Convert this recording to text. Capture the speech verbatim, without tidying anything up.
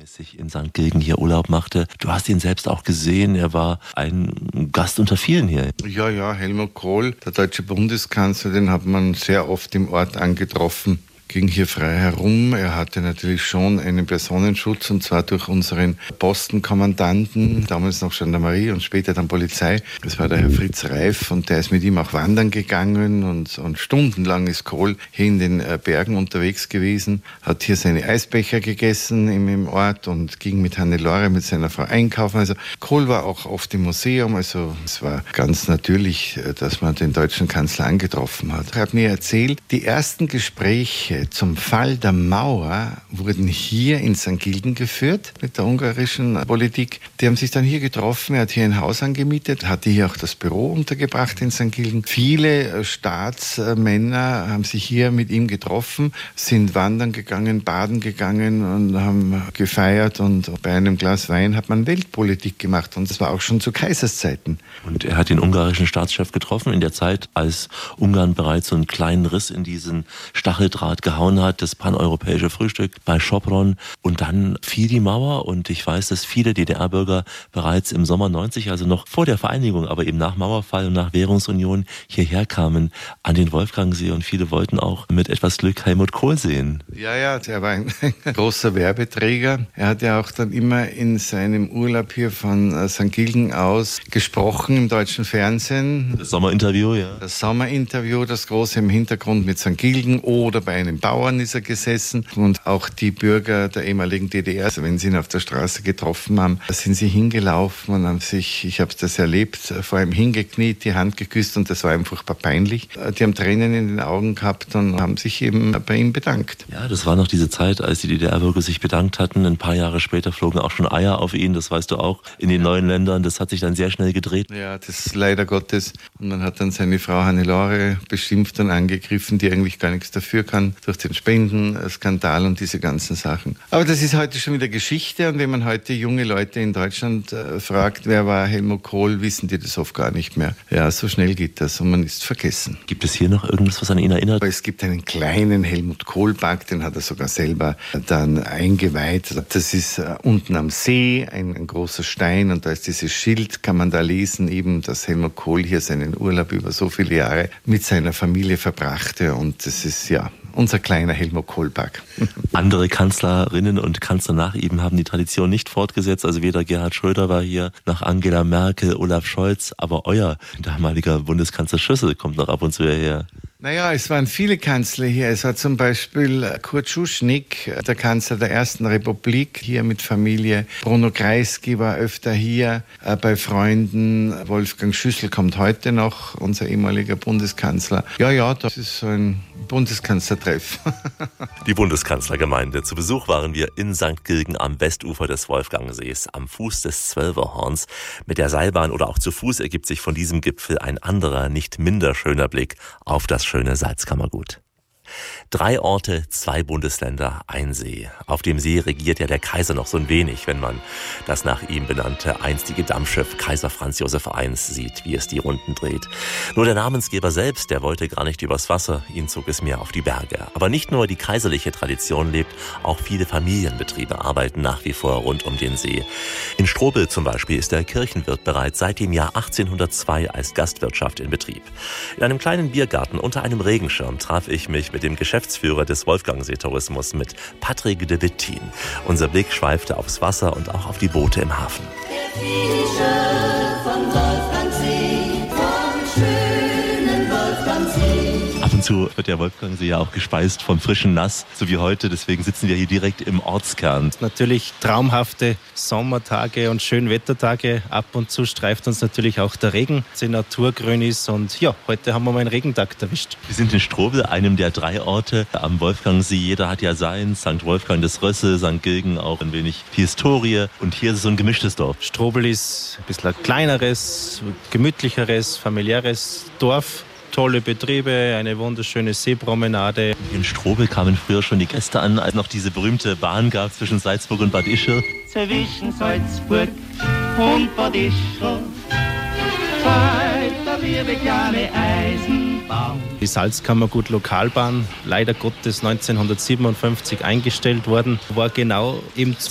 regelmäßig in Sankt Gilgen hier Urlaub machte. Du hast ihn selbst auch gesehen, er war ein Gast unter vielen hier. Ja, ja, Helmut Kohl, der deutsche Bundeskanzler, den hat man sehr oft im Ort angetroffen. Ging hier frei herum. Er hatte natürlich schon einen Personenschutz, und zwar durch unseren Postenkommandanten, damals noch Gendarmerie und später dann Polizei. Das war der Herr Fritz Reif, und der ist mit ihm auch wandern gegangen, und, und stundenlang ist Kohl hier in den Bergen unterwegs gewesen, hat hier seine Eisbecher gegessen im, im Ort und ging mit Hannelore, mit seiner Frau einkaufen. Also Kohl war auch oft im Museum, also es war ganz natürlich, dass man den deutschen Kanzler angetroffen hat. Er hat mir erzählt, die ersten Gespräche zum Fall der Mauer wurden hier in Sankt Gilgen geführt mit der ungarischen Politik. Die haben sich dann hier getroffen. Er hat hier ein Haus angemietet, hatte hier auch das Büro untergebracht in Sankt Gilgen. Viele Staatsmänner haben sich hier mit ihm getroffen, sind wandern gegangen, baden gegangen und haben gefeiert, und bei einem Glas Wein hat man Weltpolitik gemacht, und das war auch schon zu Kaiserszeiten. Und er hat den ungarischen Staatschef getroffen in der Zeit, als Ungarn bereits so einen kleinen Riss in diesen Stacheldraht gehauen hat, das paneuropäische Frühstück bei Sopron, und dann fiel die Mauer, und ich weiß, dass viele D D R-Bürger bereits im Sommer neunzig, also noch vor der Vereinigung, aber eben nach Mauerfall und nach Währungsunion hierher kamen an den Wolfgangsee, und viele wollten auch mit etwas Glück Helmut Kohl sehen. Ja, ja, der war ein großer Werbeträger. Er hat ja auch dann immer in seinem Urlaub hier von Sankt Gilgen aus gesprochen im deutschen Fernsehen. Das Sommerinterview, ja. Das Sommerinterview, das große im Hintergrund mit Sankt Gilgen, oder bei einem Bauern ist er gesessen, und auch die Bürger der ehemaligen D D R, also wenn sie ihn auf der Straße getroffen haben, sind sie hingelaufen und haben sich, ich habe das erlebt, vor ihm hingekniet, die Hand geküsst, und das war ihm furchtbar peinlich. Die haben Tränen in den Augen gehabt und haben sich eben bei ihm bedankt. Ja, das war noch diese Zeit, als die D D R-Bürger sich bedankt hatten. Ein paar Jahre später flogen auch schon Eier auf ihn, das weißt du auch, in den neuen Ländern. Das hat sich dann sehr schnell gedreht. Ja, das ist leider Gottes. Und man hat dann seine Frau Hannelore beschimpft und angegriffen, die eigentlich gar nichts dafür kann, durch den Spendenskandal und diese ganzen Sachen. Aber das ist heute schon wieder Geschichte, und wenn man heute junge Leute in Deutschland äh, fragt, wer war Helmut Kohl, wissen die das oft gar nicht mehr. Ja, so schnell geht das, und man ist vergessen. Gibt es hier noch irgendwas, was an ihn erinnert? Es gibt einen kleinen Helmut Kohl-Park, den hat er sogar selber dann eingeweiht. Das ist äh, unten am See, ein, ein großer Stein, und da ist dieses Schild, kann man da lesen, eben, dass Helmut Kohl hier seinen Urlaub über so viele Jahre mit seiner Familie verbrachte, und das ist ja unser kleiner Helmut Kohl-Park. Andere Kanzlerinnen und Kanzler nach ihm haben die Tradition nicht fortgesetzt. Also weder Gerhard Schröder war hier, noch Angela Merkel, Olaf Scholz. Aber euer damaliger Bundeskanzler Schüssel kommt noch ab und zu hierher. Naja, es waren viele Kanzler hier. Es war zum Beispiel Kurt Schuschnigg, der Kanzler der Ersten Republik, hier mit Familie. Bruno Kreisky war öfter hier äh, bei Freunden. Wolfgang Schüssel kommt heute noch, unser ehemaliger Bundeskanzler. Ja, ja, das ist so ein Bundeskanzlertreff. Die Bundeskanzlergemeinde. Zu Besuch waren wir in Sankt Gilgen am Westufer des Wolfgangsees, am Fuß des Zwölferhorns. Mit der Seilbahn oder auch zu Fuß ergibt sich von diesem Gipfel ein anderer, nicht minder schöner Blick auf das schöne Salzkammergut. Drei Orte, zwei Bundesländer, ein See. Auf dem See regiert ja der Kaiser noch so ein wenig, wenn man das nach ihm benannte einstige Dampfschiff Kaiser Franz Josef der Erste sieht, wie es die Runden dreht. Nur der Namensgeber selbst, der wollte gar nicht übers Wasser, ihn zog es mehr auf die Berge. Aber nicht nur die kaiserliche Tradition lebt, auch viele Familienbetriebe arbeiten nach wie vor rund um den See. In Strobel zum Beispiel ist der Kirchenwirt bereits seit dem Jahr achtzehnhundertzwei als Gastwirtschaft in Betrieb. In einem kleinen Biergarten unter einem Regenschirm traf ich mich mit dem Geschäftsführer des Wolfgangsee-Tourismus, mit Patrick de Wittin. Unser Blick schweifte aufs Wasser und auch auf die Boote im Hafen. Der Fischer von Wolfgangsee, vom schönen Wolfgangsee. Ab und zu wird der Wolfgangsee ja auch gespeist vom frischen Nass, so wie heute. Deswegen sitzen wir hier direkt im Ortskern. Natürlich traumhafte Sommertage und Schönwettertage. Ab und zu streift uns natürlich auch der Regen, die Natur grün ist. Und ja, heute haben wir mal einen Regentag erwischt. Wir sind in Strobel, einem der drei Orte am Wolfgangsee. Jeder hat ja sein. Sankt Wolfgang des Rössel, Sankt Gilgen auch ein wenig die Historie. Und hier ist es so ein gemischtes Dorf. Strobel ist ein bisschen ein kleineres, gemütlicheres, familiäres Dorf. Tolle Betriebe, eine wunderschöne Seepromenade. In Strobel kamen früher schon die Gäste an, als noch diese berühmte Bahn gab zwischen Salzburg und Bad Ischl. Zwischen Salzburg und Bad Ischl fällt der liebe kleine Eisenbahn. Die Salzkammergut Lokalbahn, leider Gottes neunzehnhundertsiebenundfünfzig eingestellt worden, war genau eben